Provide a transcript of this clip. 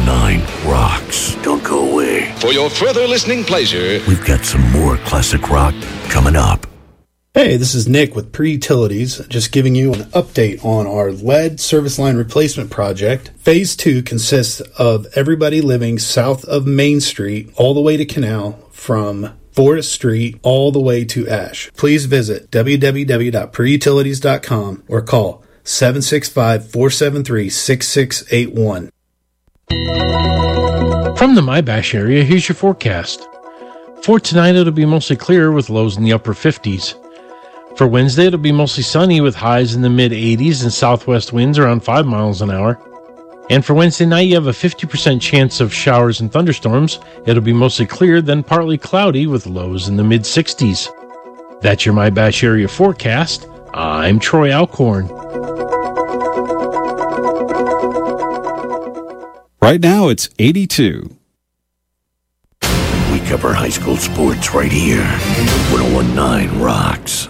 1019 rocks. Don't go away. For your further listening pleasure, we've got some more classic rock coming up. Hey, this is Nick with Pre-Utilities, just giving you an update on our lead service line replacement project. Phase 2 consists of everybody living south of Main Street all the way to Canal, from Forest Street all the way to Ash. Please visit www.preutilities.com or call 765-473-6681. From the Mybash area, here's your forecast. For tonight, it'll be mostly clear with lows in the upper 50s. For Wednesday, it'll be mostly sunny with highs in the mid-80s and southwest winds around 5 miles an hour. And for Wednesday night, you have a 50% chance of showers and thunderstorms. It'll be mostly clear, then partly cloudy with lows in the mid-60s. That's your Mybash area forecast. I'm Troy Alcorn. Right now, it's 82. We cover high school sports right here. 1019 rocks.